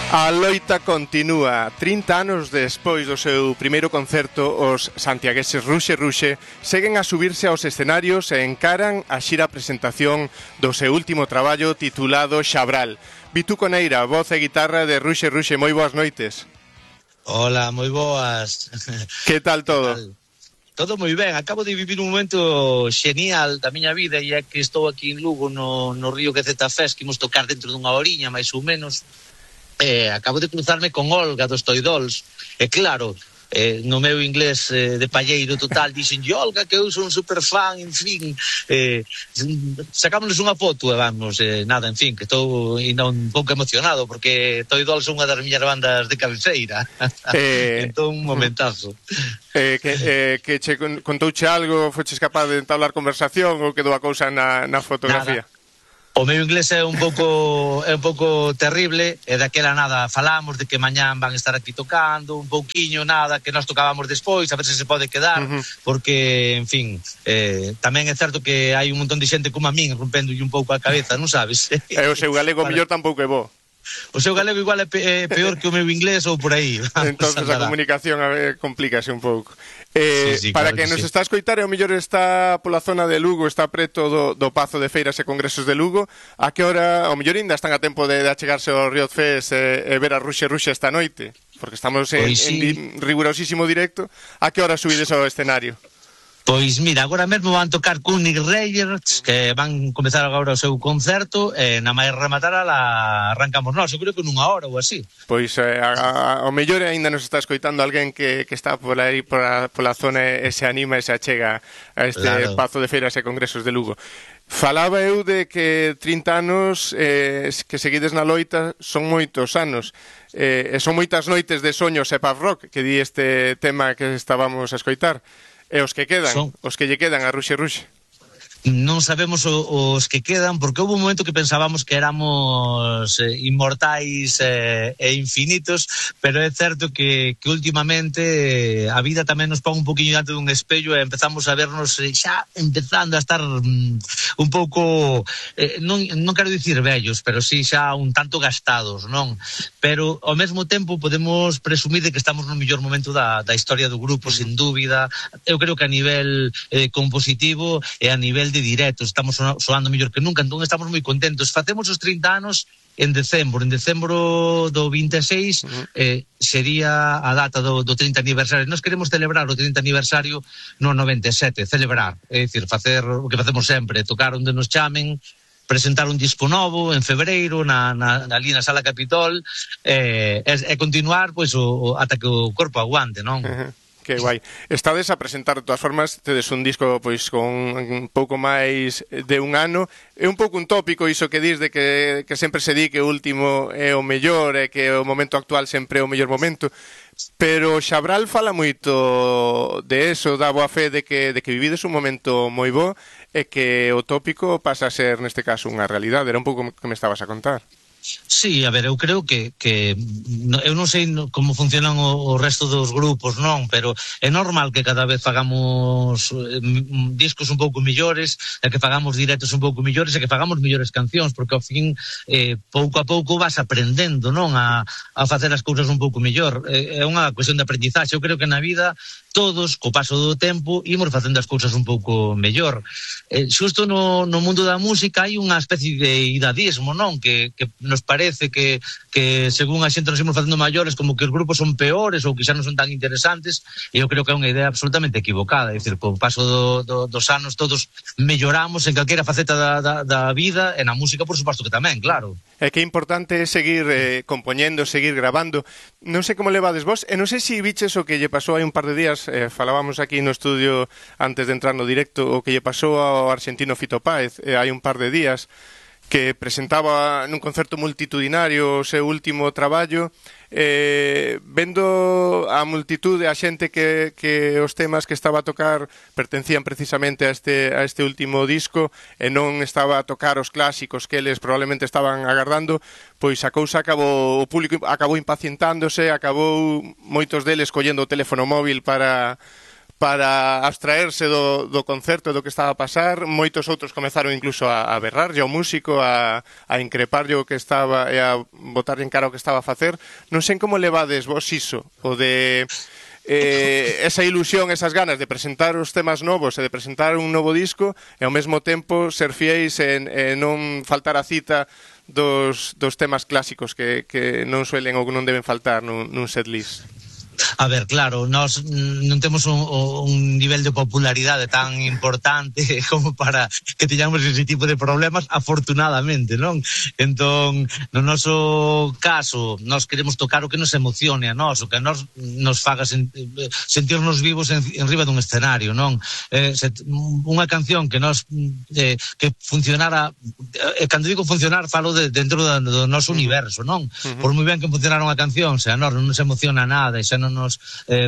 A loita continúa. 30 anos despois do seu primeiro concerto, os santiagueses Ruxe Ruxe seguen a subirse aos escenarios e encaran a xira presentación do seu último traballo titulado Xabral. Vitu Coneira, voz e guitarra de Ruxe Ruxe, moi boas noites. Hola, moi boas. Que tal todo? Que tal? Todo moi ben, acabo de vivir un momento genial da miña vida e é que estou aquí en Lugo no Río QZ Fest, que imos tocar dentro dunha horiña, máis ou menos. Acabo de cruzarme con Olga dos Toy Dolls e claro, no meu inglés de palleiro total dixen Olga que eu son super fan, en fin, sacámonos unha foto e vamos, nada, en fin, que estou un pouco emocionado porque Toy Dolls son unha das miñas bandas de cabeceira. Entón un momentazo. Que che contouche algo, foches capaz de entablar conversación ou quedou a cousa na fotografía? Nada. O meu inglés é un pouco terrible e daquela nada falamos de que mañán van estar aquí tocando un pouquiño, nada, que nós tocábamos despois, a ver se pode quedar, porque, en fin, tamén é certo que hai un montón de xente como a min rompendolle un pouco a cabeza, non sabes? E o seu galego mellor tampouco é bo. O seu galego igual é peor que o meu inglés ou por aí. Entonces a comunicación complícase un pouco. Sí, para claro que nos sí. está a escoitar, o mellor está pola zona de Lugo, está preto do Pazo de Feiras e Congresos de Lugo. A que hora, o mellor ainda están a tempo de achegarse ao Río Fest e ver a Ruxe Ruxe esta noite? Porque estamos en rigurosísimo directo. A que hora subides ao escenario? Pois mira, agora mesmo van tocar Kunnig Reyers, que van comezar agora o seu concerto, e na máis rematar arrancamos nós, eu creo que nunha hora ou así. Pois ao mellor ainda nos está escoitando alguén que está por aí pola zona e se anima e se achega a este Pazo de Feiras e Congresos de Lugo. Falaba eu de que 30 anos que seguides na loita son moitos anos, e son moitas noites de soños e pub rock, que di este tema que estábamos a escoitar. E os que quedan, os que lle quedan a Ruxe Ruxe? Non sabemos os que quedan, porque houve un momento que pensábamos que éramos inmortais e infinitos, pero é certo que últimamente a vida tamén nos pon un poquinho diante dun espello e empezamos a vernos xa empezando a estar un pouco, non quero dicir vellos, pero sí xa un tanto gastados, non? Pero ao mesmo tempo podemos presumir de que estamos no mellor momento da historia do grupo, sin dúbida. Eu creo que a nivel compositivo e a nivel de directos estamos soando mellor que nunca, entón estamos moi contentos. Facemos os 30 anos en decembro do 26 sería a data do 30 aniversario. Nós queremos celebrar o 30 aniversario no 97, celebrar, é dicir, facer o que facemos sempre, tocar onde nos chamen, presentar un disco novo en febreiro ali na Sala Capitol e continuar pois ata que o corpo aguante, non? Que guai. Estades a presentar, de todas formas, tedes un disco pois con un pouco máis de un ano. É un pouco un tópico iso que dis de que sempre se di que o último é o mellor e que o momento actual sempre é o mellor momento. Pero Xabral fala moito de eso, dá boa fe de que vivides un momento moi bo e que o tópico pasa a ser, neste caso, unha realidade. Era un pouco que me estabas a contar. Sí, a ver, eu creo que eu non sei como funcionan o resto dos grupos, non, pero é normal que cada vez fagamos discos un pouco millores, e que fagamos directos un pouco millores, e que fagamos millores cancións, porque ao fin pouco a pouco vas aprendendo, non, a facer as cousas un pouco mellor. É unha cuestión de aprendizaxe. Eu creo que na vida todos, co paso do tempo, imos facendo as cousas un pouco mellor. Xusto no mundo da música hai unha especie de idadismo, non, que nos parece que según a xente nos imos facendo maiores, como que os grupos son peores ou que xa non son tan interesantes, e eu creo que é unha idea absolutamente equivocada. É dicir, co paso dos anos todos melloramos en calquera faceta da vida, e na música por suposto que tamén, claro. É que é importante seguir compoñendo, seguir grabando. Non sei como levades vos, e non sei se biches o que lle pasou hai un par de días, falábamos aquí no estudio antes de entrar no directo, o que lle pasou ao argentino Fito Páez hai un par de días, que presentaba nun concerto multitudinario o seu último traballo, vendo a multitude, a xente que os temas que estaba a tocar pertencían precisamente a este último disco e non estaba a tocar os clásicos que eles probablemente estaban agardando, pois a cousa acabou, o público acabou impacientándose, acabou moitos deles collendo o teléfono móvil para para abstraerse do concerto, do que estaba a pasar. Moitos outros comezaron incluso a berrarlle ao músico, a increparlle o que estaba e a botarlle en cara o que estaba a facer. Non sei como levades vos iso, o de esa ilusión, esas ganas de presentar os temas novos e de presentar un novo disco e ao mesmo tempo ser fiéis en non faltar a cita dos temas clásicos que non suelen ou non deben faltar nun setlist. A ver, claro, nós non temos un nivel de popularidade tan importante como para que teñamos ese tipo de problemas, afortunadamente, non? Entón, no noso caso, nós queremos tocar o que nos emocione a nós, o que nos faga sentirnos vivos en riba dun escenario, non? Unha canción que nos que funcionara, cando digo funcionar, falo dentro do noso universo, non? Por moi ben que funcionara unha canción, se a nós non nos emociona nada e xa non nos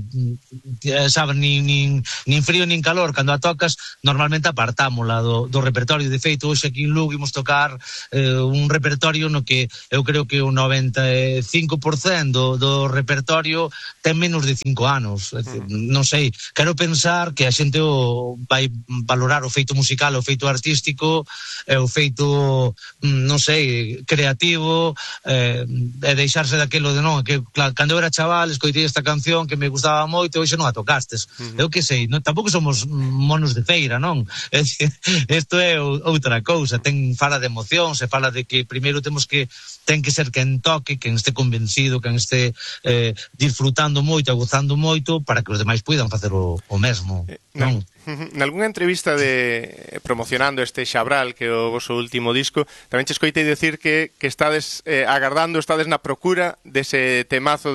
sabes nin frío nin calor, cando a tocas normalmente apartámola do repertorio. De feito, hoxe aquí en Lugo imos tocar un repertorio no que eu creo que o 95% do repertorio ten menos de 5 anos. Non sei, quero pensar que a xente vai valorar o feito musical, o feito artístico, o feito, non sei, creativo, e deixarse daquelo de non, que cando eu era chaval escoitei esta canción que me gustaba moito e hoxe non a tocastes. Eu que sei, tampouco somos monos de feira, non? Isto é outra cousa, fala de emoción, se fala de que primeiro ten que ser quen toque, quen este convencido, quen este disfrutando moito, gozando moito, para que os demais poidan facer o mesmo, non? Nalgúnha entrevista promocionando este Xabral, que é o vosso último disco, tamén che escoitei decir que estades agardando, estades na procura dese temazo,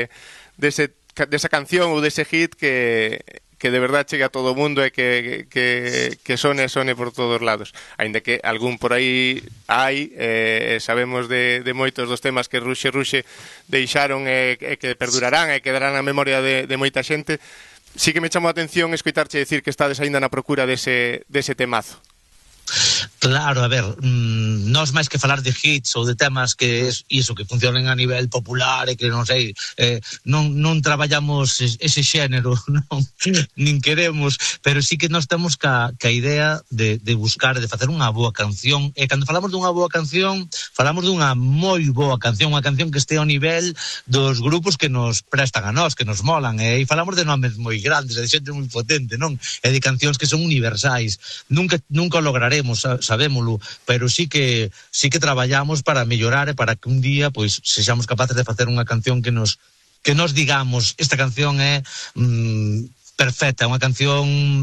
desa canción ou dese hit que de verdad chegue a todo o mundo e que sone por todos lados. Aínda que algún por aí hai, sabemos de moitos dos temas que Ruxe deixaron e que perdurarán e quedarán na memoria de moita xente. Sí que me chamou a atención escoitarche decir que estades aínda na procura dese temazo. Claro, a ver, nós máis que falar de hits ou de temas que iso que funcionen a nivel popular e que non sei, non traballamos ese xénero, non, nin queremos, pero sí que nós temos ca idea de buscar, de facer unha boa canción, e cando falamos dunha boa canción, falamos dunha moi boa canción, unha canción que este ao nivel dos grupos que nos prestan a nós, que nos molan, e falamos de nomes moi grandes, de xente moi potente, non? E de cancións que son universais. Nunca o lograremos, sabémolo, pero sí que traballamos para mellorar e para que un día pois sexamos capaces de facer unha canción que nos digamos, esta canción é perfecta, unha canción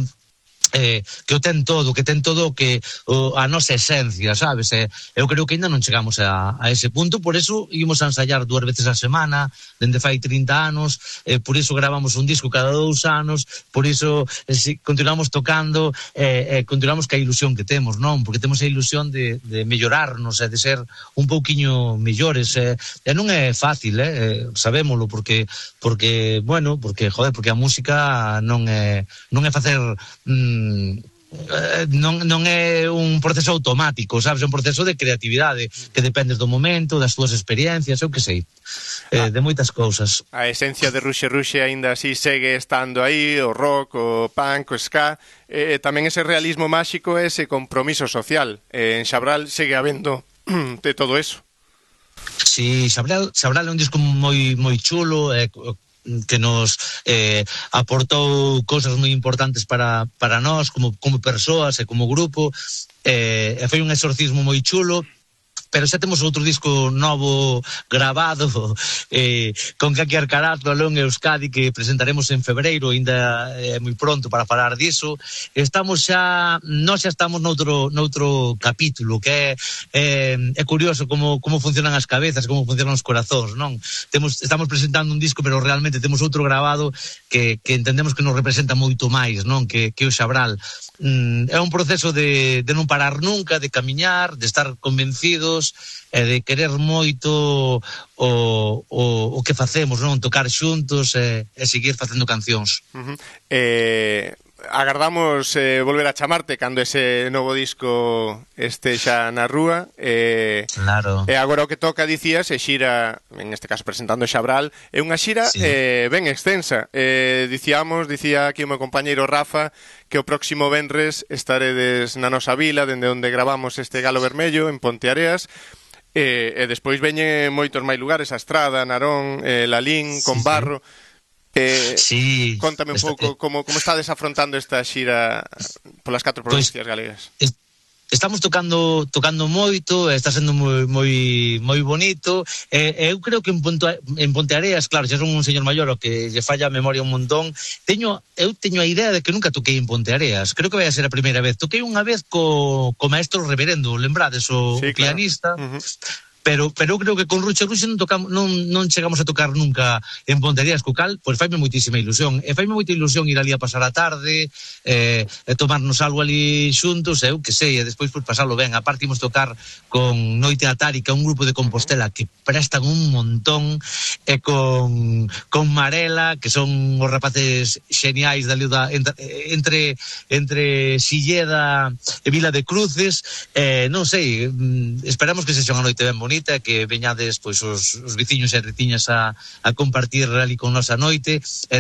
que o ten todo, que a nosa esencia, sabes? Eu creo que ainda non chegamos a ese punto, por eso ímos a ensayar 2 veces a semana, dende fai 30 anos, por iso gravamos un disco cada 2 anos, por iso continuamos tocando, continuamos ca ilusión que temos, non? Porque temos a ilusión de mellorarnos, de ser un pouquiño mellores, e non é fácil, sabémolo, porque a música non é facer non é un proceso automático, sabes? É un proceso de creatividade que dependes do momento, das túas experiencias, eu que sei, de moitas cousas. A esencia de Ruxe aínda así segue estando aí, o rock, o punk, o ska, tamén ese realismo máxico, ese compromiso social. En Xabral segue habendo de todo eso. Sí, Xabral é un disco moi chulo, que nos aportou cousas moi importantes para nós como persoas e como grupo, e foi un exorcismo moi chulo. Pero xa temos outro disco novo grabado con Kaki Arcarazo, Alón e Euskadi, que presentaremos en febreiro, ainda é moi pronto para falar diso. Nós xa estamos noutro capítulo, que é curioso como funcionan as cabezas, como funcionan os corazóns, non? Estamos presentando un disco, pero realmente temos outro grabado que entendemos que nos representa moito máis, non? Que o Xabral. É un proceso de non parar nunca, de camiñar, de estar convencidos, e de querer moito o que facemos, non? Tocar xuntos e seguir facendo cancións. agardamos volver a chamarte cando ese novo disco este xa na rúa. Claro. E agora o que toca, dicías, é xira, en este caso presentando Xabral, é unha xira ben extensa. Dicía aquí o meu compañeiro Rafa que o próximo venres estaredes na nosa vila, dende onde gravamos este Galo Vermello, en Ponteareas, e despois veñen moitos máis lugares, a Estrada, Narón, Lalín, Combarro. Sí. Contame un pouco como estades afrontando esta xira polas 4 provincias galegas. Estamos tocando moito, está sendo moi bonito. Eu creo que en Ponteareas, claro, xa son un señor maior o que lle falla a memoria un montón. Eu teño a idea de que nunca toquei en Ponteareas. Creo que vai a ser a primeira vez. Toquei unha vez co maestro Reverendo, lembrades, o pianista. Claro. Pero eu creo que con Ruche non chegamos a tocar nunca en Ponteareas, co cal, pois faime moitísima ilusión. E faime moita ilusión ir ali a pasar a tarde, tomarnos algo ali xuntos, eu que sei, e despois pois pasarlo ben. Aparte imos tocar con Noite Atárica, un grupo de Compostela que prestan un montón, e con Marela, que son os rapaces xeniais dali entre Silleda e Vila de Cruces. Non sei, esperamos que sexa unha noite ben bonita, que veñades pois os veciños e veciñas a compartir ali con nosa noite.